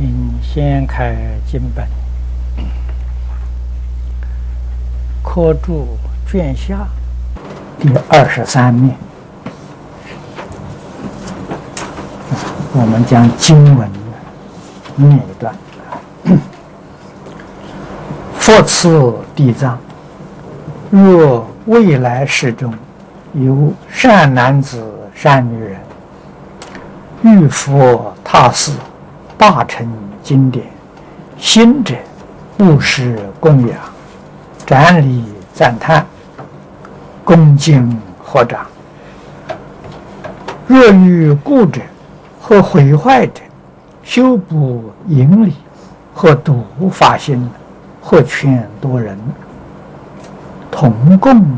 请先开经本，科注卷下第23面。我们将经文念一段。佛赐地藏，若未来世中有善男子、善女人，遇佛他寺大乘经典，信者布施供养，瞻礼赞叹，恭敬合掌。若遇故者或毁坏者，修补营理，或度发心，或劝多人，同共